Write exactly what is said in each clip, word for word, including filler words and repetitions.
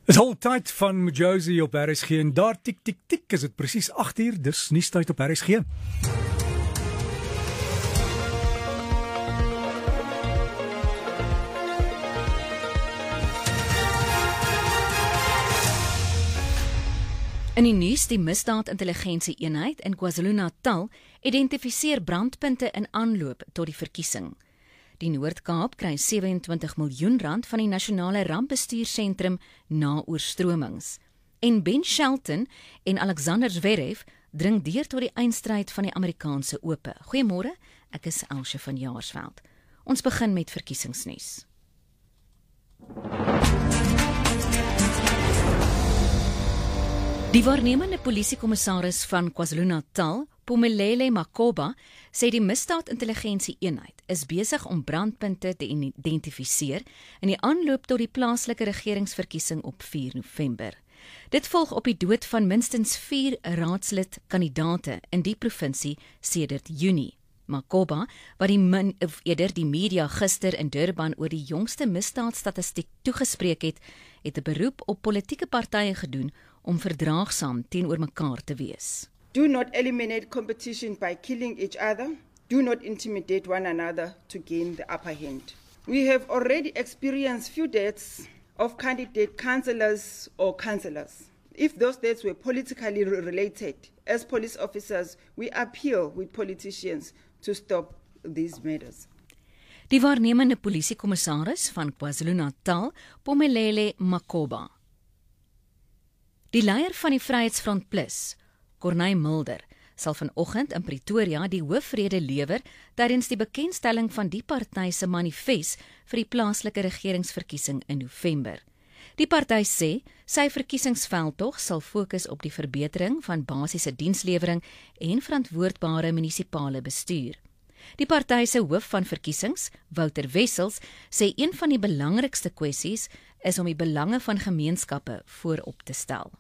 Is al tyd van Mjosi op R S G en daar tik tik tik is dit presies agt uur, dis nuustyd op R S G. In die nuus, die misdaad-intelligensie eenheid in KwaZulu-Natal identifiseer brandpunte in aanloop tot die verkiesing. Die Noord-Kaap kry sewe en twintig miljoen rand van die Nasionale Rampbestuursentrum na oorstromings. En Ben Shelton en Alexander Zverev dring deur tot die eindstryd van die Amerikaanse Ope. Goeiemôre, ek is Elsje van Jaarsveld. Ons begin met verkiesingsnuus. Die waarnemende polisiekommissaris van KwaZulu-Natal, Phumelele Makhoba, sê die misdaad-intelligensie eenheid is besig om brandpunte te identifiseer in die aanloop tot die plaaslike regeringsverkiesing op vier November. Dit volg op die dood van minstens vier raadslid-kandidate in die provinsie sedert Junie. Makhoba, wat die, min, of eerder die media gister in Durban oor die jongste misdaadstatistiek toegespreek het, het 'n beroep op politieke partye gedoen om verdraagsaam teenoor mekaar te wees. Do not eliminate competition by killing each other. Do not intimidate one another to gain the upper hand. We have already experienced few deaths of candidate councillors or councillors. If those deaths were politically related, as police officers, we appeal with politicians to stop these matters. Die waarnemende polisiekommissaris van KwaZulu-Natal, Phumelele Makhoba. Die leier van die Vryheidsfront Plus, Corneille Mulder, sal vanoggend in Pretoria die hoofrede lewer tydens die bekendstelling van die party se manifest vir die plaaslike regeringsverkiesing in November. Die party sê sy verkiesingsveldtog sal fokus op die verbetering van basiese dienslewering en verantwoordbare munisipale bestuur. Die party se hoof van verkiesings, Wouter Wessels, sê een van die belangrikste kwessies is om die belange van gemeenskappe voorop te stel.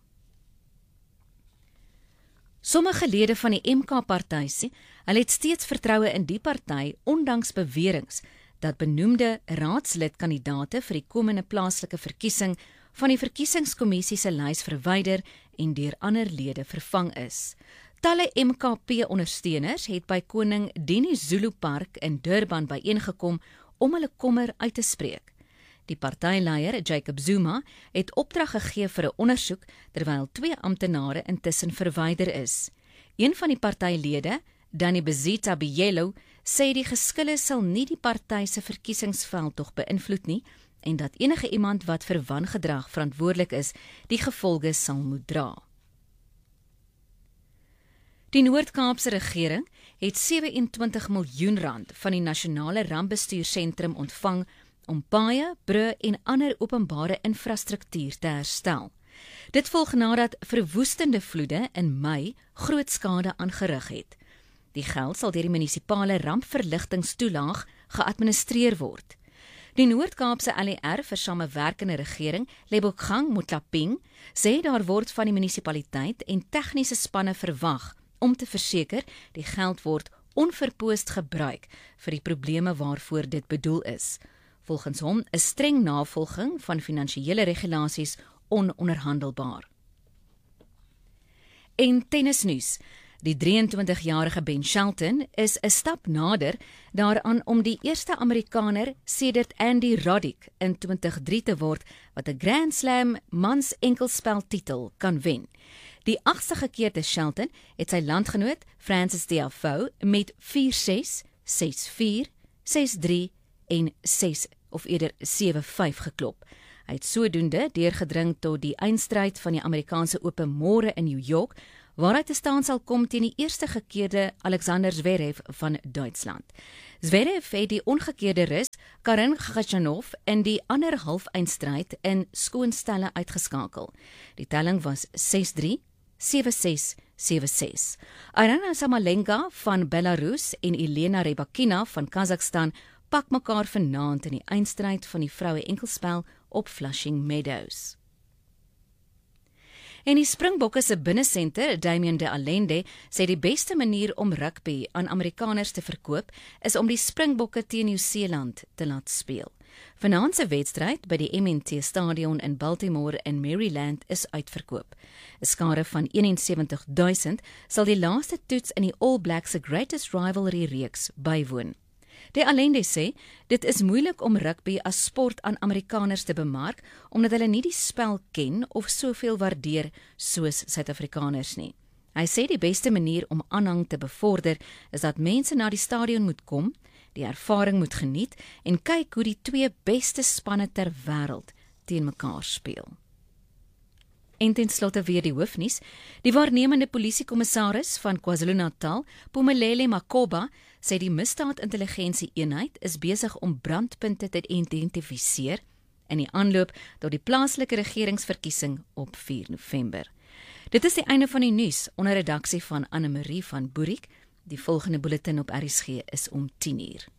Sommige lede van die M K-party sê, hulle het steeds vertroue in die party ondanks beweringe dat benoemde raadslidkandidate vir die komende plaaslike verkiesing van die verkiesingskommissie se lys verwyder en deur ander lede vervang is. Talle M K P-ondersteuners het by Koning Denny Zulu Park in Durban byeengekom om hulle kommer uit te spreek. Die partyleier, Jacob Zuma, het opdrag gegee vir 'n ondersoek terwyl twee amptenare intussen verwyder is. Een van die partylede, Danny Bezita Bielo, sê die geskille sal nie die party se verkiesingsveldtog beïnvloed nie en dat enige iemand wat vir wangedrag verantwoordelik is, die gevolge sal moet dra. Die Noord-Kaapse regering het sewe en twintig miljoen rand van die Nasionale Rampbestuursentrum ontvang om paaie, brûe en ander openbare infrastruktuur te herstel. Dit volg nadat verwoestende vloede in Mei groot skade aangerig het. Die geld sal deur die munisipale rampverligtingstoelaag geadministreer word. Die Noord-Kaapse L E R vir samewerkende regering, Lebogang Motlapeng, sê daar word van die munisipaliteit en tegniese spanne verwag om te verseker die geld word onverpoost gebruik vir die probleme waarvoor dit bedoel is. Volgens hom is streng navolging van finansiële regulasies ononderhandelbaar. En tennisnuus. Die drieëntwintigjarige Ben Shelton is 'n stap nader daaraan om die eerste Amerikaner sedert Andy Roddick in twintig oh drie te word wat 'n Grand Slam mans enkelspeltitel kan wen. Die agste gekeerde Shelton het sy landgenoot Francis Tiafoe met vier ses, ses vier, ses drie en ses of eerder sewe vyf geklop. Hy het sodoende deurgedring tot die eindstryd van die Amerikaanse Ope môre in New York, waar hy te staan sal kom teen die eerste gekeerde Alexander Zverev van Duitsland. Zverev het die ongekeerde Rus Karen Khachanov in die ander halfeindstryd in skoonstelle uitgeskakel. Die telling was ses drie, sewe ses, sewe ses. Aryna Sabalenka van Belarus en Elena Rybakina van Kazakhstan pak mekaar vanaand in die eindstryd van die vroue enkelspel op Flushing Meadows. En die Springbokke se binnesenter, Damien de Allende, sê die beste manier om rugby aan Amerikaners te verkoop is om die Springbokke teen Nieu-Seeland te laat speel. Vanaand se wedstryd by die M en T Stadion in Baltimore in Maryland is uitverkoop. 'n Skare van eenensewentig duisend sal die laaste toets in die All Blacks se Greatest Rivalry reeks bywoon. Die Allende sê, dit is moeilik om rugby as sport aan Amerikaners te bemark, omdat hulle nie die spel ken of soveel waardeer soos Suid-Afrikaners nie. Hy sê die beste manier om aanhang te bevorder is dat mense na die stadion moet kom, die ervaring moet geniet en kyk hoe die twee beste spanne ter wêreld teen mekaar speel. En ten slotte weer die hoofnuus. Die waarnemende polisiekommissaris van KwaZulu-Natal, Phumelele Makoba, sê die misdaadintelligensie-eenheid is besig om brandpunte te identifiseer in die aanloop tot die plaaslike regeringsverkiesing op vier November. Dit is die einde van die nuus onder redaksie van Anne Marie van Boerik. Die volgende bulletin op R S G is om tien uur.